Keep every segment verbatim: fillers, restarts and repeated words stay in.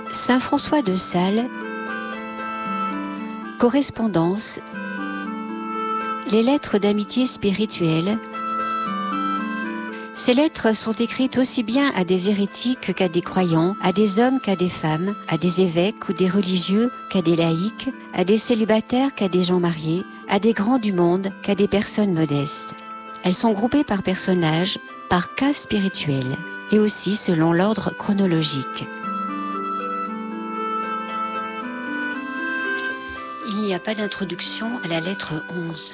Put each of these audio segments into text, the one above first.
Saint François de Sales, correspondance, les lettres d'amitié spirituelle. Ces lettres sont écrites aussi bien à des hérétiques qu'à des croyants, à des hommes qu'à des femmes, à des évêques ou des religieux qu'à des laïcs, à des célibataires qu'à des gens mariés, à des grands du monde qu'à des personnes modestes. Elles sont groupées par personnages, par cas spirituels, et aussi selon l'ordre chronologique. Il n'y a pas d'introduction à la lettre onze.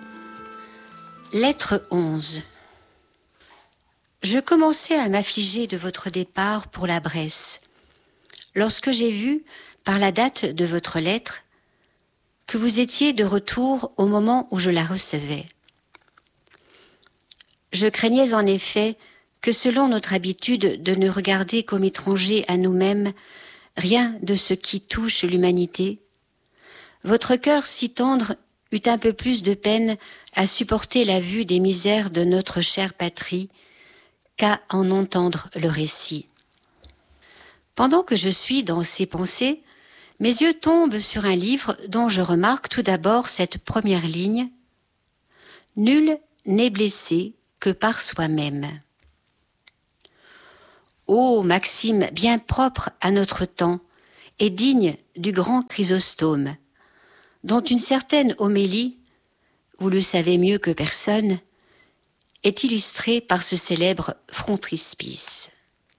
Lettre onze. Je commençais à m'affliger de votre départ pour la Bresse, lorsque j'ai vu, par la date de votre lettre, que vous étiez de retour au moment où je la recevais. Je craignais en effet que selon notre habitude de ne regarder comme étranger à nous-mêmes rien de ce qui touche l'humanité, votre cœur si tendre eut un peu plus de peine à supporter la vue des misères de notre chère patrie qu'à en entendre le récit. Pendant que je suis dans ces pensées, mes yeux tombent sur un livre dont je remarque tout d'abord cette première ligne « Nul n'est blessé que par soi-même ». Ô maxime bien propre à notre temps et digne du grand Chrysostome, dont une certaine homélie, vous le savez mieux que personne, est illustrée par ce célèbre frontispice.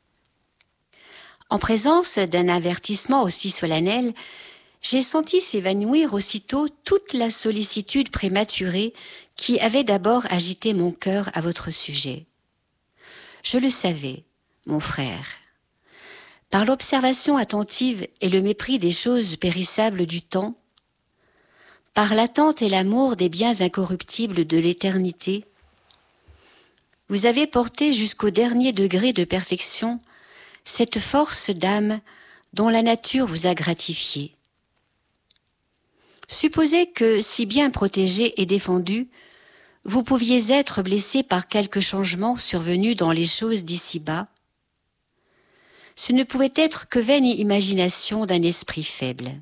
En présence d'un avertissement aussi solennel, j'ai senti s'évanouir aussitôt toute la sollicitude prématurée qui avait d'abord agité mon cœur à votre sujet. Je le savais, mon frère. Par l'observation attentive et le mépris des choses périssables du temps, par l'attente et l'amour des biens incorruptibles de l'éternité, vous avez porté jusqu'au dernier degré de perfection cette force d'âme dont la nature vous a gratifié. Supposez que, si bien protégé et défendu, vous pouviez être blessé par quelque changement survenu dans les choses d'ici-bas, ce ne pouvait être que vaine imagination d'un esprit faible.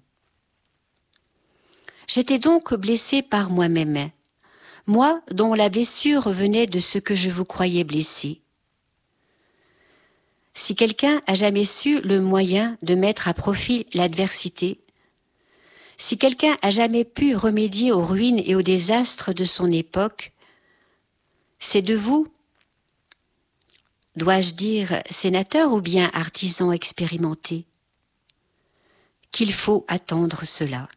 J'étais donc blessé par moi-même, moi dont la blessure venait de ce que je vous croyais blessé. Si quelqu'un a jamais su le moyen de mettre à profit l'adversité, si quelqu'un a jamais pu remédier aux ruines et aux désastres de son époque, c'est de vous, dois-je dire sénateur ou bien artisan expérimenté, qu'il faut attendre cela.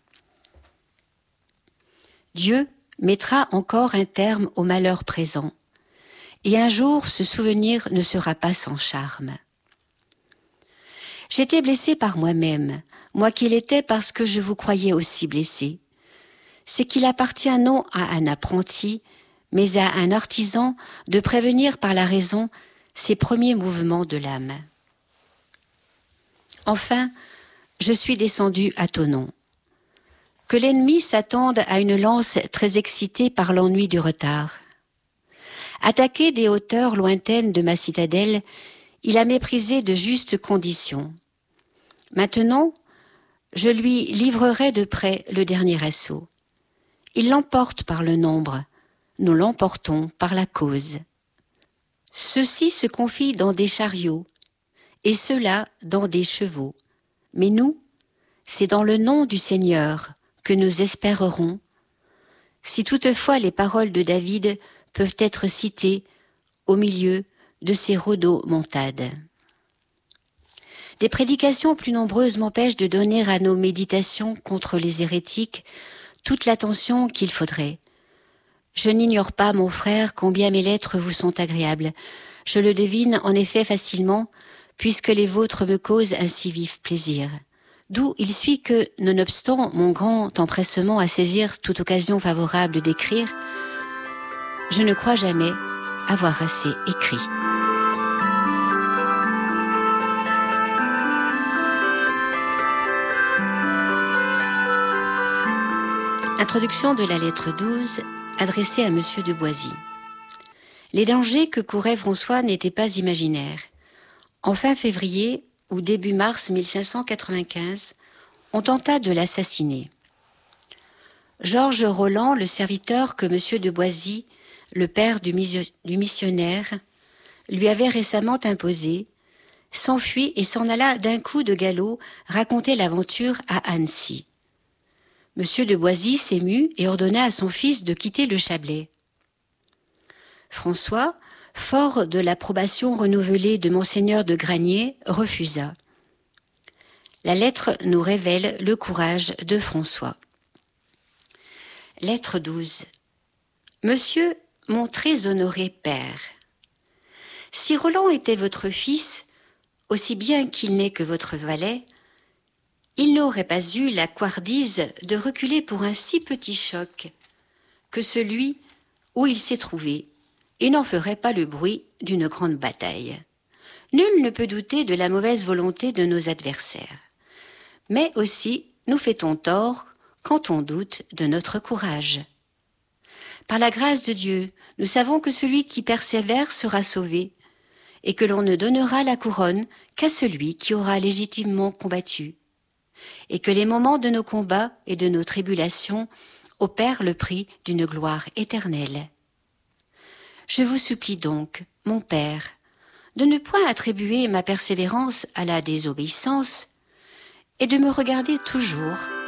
Dieu mettra encore un terme au malheur présent, et un jour ce souvenir ne sera pas sans charme. J'étais blessé par moi-même, moi qui l'étais parce que je vous croyais aussi blessé. C'est qu'il appartient non à un apprenti, mais à un artisan de prévenir par la raison ses premiers mouvements de l'âme. Enfin, je suis descendu à Thonon. Que l'ennemi s'attende à une lance très excitée par l'ennui du retard. Attaqué des hauteurs lointaines de ma citadelle, il a méprisé de justes conditions. Maintenant, je lui livrerai de près le dernier assaut. Il l'emporte par le nombre, nous l'emportons par la cause. Ceux-ci se confient dans des chariots, et ceux-là dans des chevaux. Mais nous, c'est dans le nom du Seigneur que nous espérerons, si toutefois les paroles de David peuvent être citées au milieu de ces rhodomontades. Des prédications plus nombreuses m'empêchent de donner à nos méditations contre les hérétiques toute l'attention qu'il faudrait. Je n'ignore pas, mon frère, combien mes lettres vous sont agréables. Je le devine en effet facilement, puisque les vôtres me causent un si vif plaisir. D'où il suit que, nonobstant mon grand empressement à saisir toute occasion favorable d'écrire, je ne crois jamais avoir assez écrit. Introduction de la lettre douze, adressée à Monsieur de Boisy. Les dangers que courait François n'étaient pas imaginaires. En fin février, ou début mars mille cinq cent quatre-vingt-quinze, on tenta de l'assassiner. Georges Roland, le serviteur que M. de Boisy, le père du, mis- du missionnaire, lui avait récemment imposé, s'enfuit et s'en alla d'un coup de galop raconter l'aventure à Annecy. M. de Boisy s'émut et ordonna à son fils de quitter le Chablais. François, fort de l'approbation renouvelée de Monseigneur de Granier, refusa. La lettre nous révèle le courage de François. Lettre douze. Monsieur mon très honoré père, si Roland était votre fils, aussi bien qu'il n'est que votre valet, il n'aurait pas eu la couardise de reculer pour un si petit choc que celui où il s'est trouvé, et n'en ferait pas le bruit d'une grande bataille. Nul ne peut douter de la mauvaise volonté de nos adversaires. Mais aussi, nous fait-on tort quand on doute de notre courage. Par la grâce de Dieu, nous savons que celui qui persévère sera sauvé, et que l'on ne donnera la couronne qu'à celui qui aura légitimement combattu, et que les moments de nos combats et de nos tribulations opèrent le prix d'une gloire éternelle. Je vous supplie donc, mon Père, de ne point attribuer ma persévérance à la désobéissance et de me regarder toujours